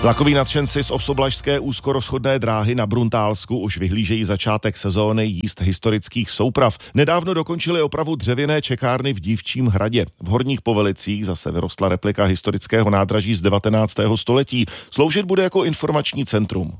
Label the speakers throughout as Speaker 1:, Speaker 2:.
Speaker 1: Vlakoví nadšenci z Osoblažské úzkorozchodné dráhy na Bruntálsku už vyhlížejí začátek sezóny jízd historických souprav. Nedávno dokončili opravu dřevěné čekárny v Dívčím Hradě. V Horních Povelicích zase vyrostla replika historického nádraží z 19. století. Sloužit bude jako informační centrum.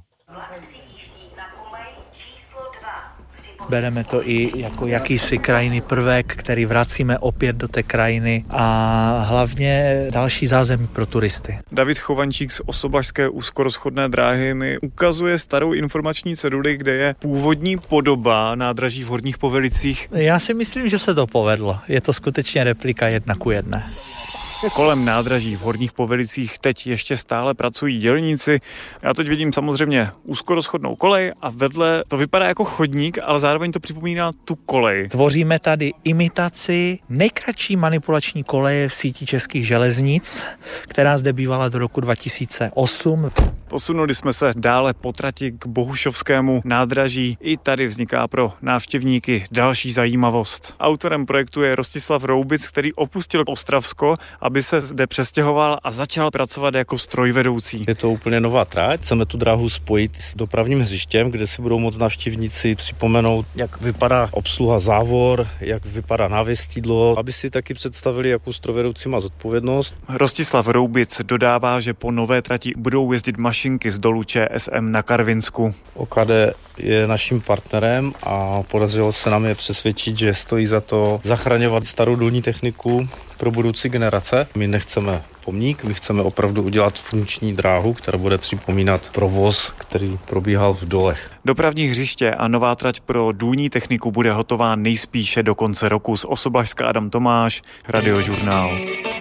Speaker 2: Bereme to i jako jakýsi krajinný prvek, který vracíme opět do té krajiny a hlavně další zázemí pro turisty.
Speaker 3: David Chovančík z Osoblažské úzkorozchodné dráhy mi ukazuje starou informační ceduli, kde je původní podoba nádraží v Horních Povelicích.
Speaker 2: Já si myslím, že se to povedlo. Je to skutečně replika 1:1.
Speaker 3: Kolem nádraží v Horních Povelicích teď ještě stále pracují dělníci. Já teď vidím samozřejmě úzkorozchodnou kolej a vedle to vypadá jako chodník, ale zároveň to připomíná tu kolej.
Speaker 2: Tvoříme tady imitaci nejkratší manipulační koleje v síti českých železnic, která zde bývala do roku 2008.
Speaker 3: Posunuli jsme se dále po trati k Bohušovskému nádraží. I tady vzniká pro návštěvníky další zajímavost. Autorem projektu je Rostislav Roubic, který opustil Ostravsko, aby se zde přestěhoval a začal pracovat jako strojvedoucí.
Speaker 4: Je to úplně nová trať. Chceme tu dráhu spojit s dopravním hřištěm, kde si budou moct návštěvníci připomenout, jak vypadá obsluha závor, jak vypadá návěstidlo, aby si taky představili, jakou strojvedoucí má zodpovědnost.
Speaker 3: Rostislav Roubic dodává, že po nové trati budou jezdit mašinky z dolu ČSM na Karvinsku.
Speaker 4: OKD je naším partnerem a podařilo se nám je přesvědčit, že stojí za to zachraňovat starou důlní techniku pro budoucí generace. My nechceme pomník, my chceme opravdu udělat funkční dráhu, která bude připomínat provoz, který probíhal v dolech.
Speaker 3: Dopravní hřiště a nová trať pro důlní techniku bude hotová nejspíše do konce roku. Z Osoblažska Adam Tomáš, Radiožurnál.